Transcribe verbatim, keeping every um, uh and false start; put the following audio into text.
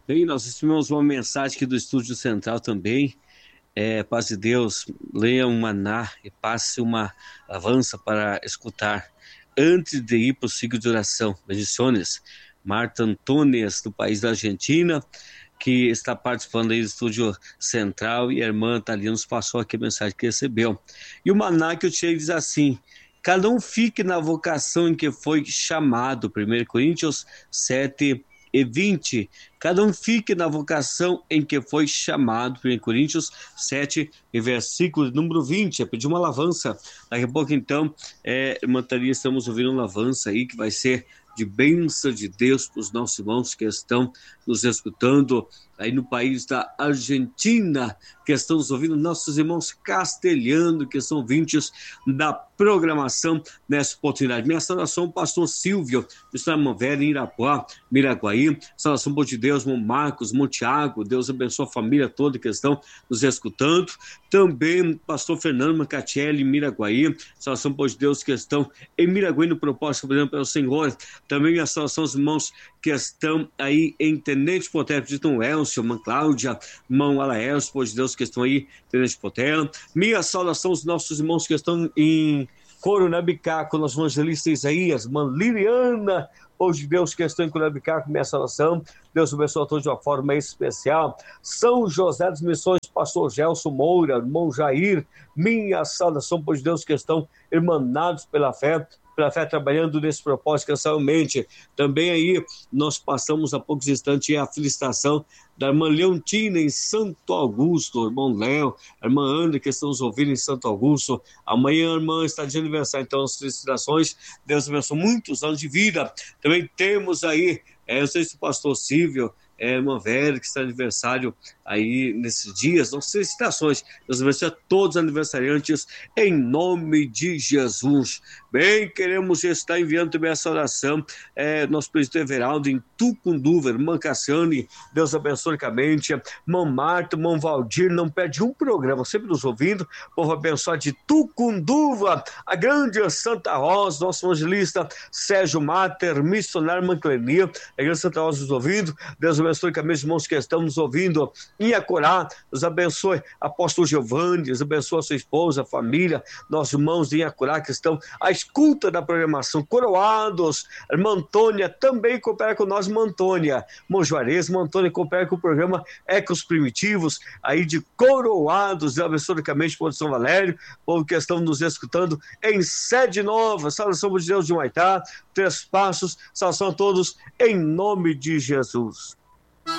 Bem, nós recebemos uma mensagem aqui do Estúdio Central também. É, paz de Deus, leia um maná e passe uma avança para escutar antes de ir para o ciclo de oração. Bendiciones. Marta Antônias, do país da Argentina, que está participando aí do Estúdio Central, e a irmã Thalia nos passou aqui a mensagem que recebeu. E o maná que eu tirei diz assim: cada um fique na vocação em que foi chamado. primeira Coríntios sete e vinte. Cada um fique na vocação em que foi chamado. primeira Coríntios sete, e versículo número vinte. É pedir uma alavança. Daqui a pouco, então, é, irmã Thalia, estamos ouvindo uma alavança aí que vai ser de bênção de Deus para os nossos irmãos que estão nos escutando aí no país da Argentina, que estão nos ouvindo, nossos irmãos castelhanos, que são ouvintes da programação nessa oportunidade. Minha saudação, pastor Silvio, do Estado Velha, em Irapuá, Miraguaí. Saudação, bom de Deus, irmão Marcos, irmão Tiago. Deus abençoe a família toda que estão nos escutando. Também, pastor Fernando Macatelli, em Miraguaí. Saudação, bom de Deus, que estão em Miraguaí no propósito pelo Senhor. Também a saudação aos irmãos que estão aí em Tenente Potero, de Tom Elcio, irmã Cláudia, irmão Alaelcio, por Deus, que estão aí, Tenente Potero. Minha saudação aos nossos irmãos que estão em Coronabicaco, nosso evangelista Isaías, irmã Liliana, hoje de Deus que estão em Coronabicaco, minha saudação. Deus abençoe a todos de uma forma especial. São José das Missões, pastor Gelson Moura, irmão Jair, minha saudação, por Deus que estão irmanados pela fé, pela fé, trabalhando nesse propósito cansalmente. Também aí nós passamos há poucos instantes a felicitação da irmã Leontina em Santo Augusto, o irmão Léo, a irmã Ana, que estão nos ouvindo em Santo Augusto. Amanhã a irmã está de aniversário, então as felicitações, Deus abençoe muitos anos de vida. Também temos aí, é, eu sei se o pastor Silvio, é, irmã Vera, que está de aniversário aí nesses dias, nossas felicitações, Deus abençoe a todos os aniversariantes, em nome de Jesus. Bem, queremos estar enviando também essa oração, é, nosso presidente Everaldo em Tucunduva, irmã Cassiane, Deus abençoe ricamente, irmã Marta, irmão Valdir, não perde um programa, sempre nos ouvindo, povo abençoado de Tucunduva, a grande Santa Rosa, nosso evangelista Sérgio Mater, missionário irmã Clenia, a grande Santa Rosa nos ouvindo, Deus abençoe que os irmãos que estão nos ouvindo em Acorá, Deus abençoe apóstolo Giovanni, Deus abençoe a sua esposa, a família, nossos irmãos em Acorá que estão à escuta da programação, Coroados, irmã Antônia também coopera com nós, irmã Antônia, irmão Juarez, irmã Antônia coopera com o programa Ecos Primitivos, aí de Coroados, Deus abençoe ricamente por São Valério, povo que estão nos escutando em Sede Nova, saudação de Deus de Humaitá, Três Passos, saudação a todos em nome de Jesus.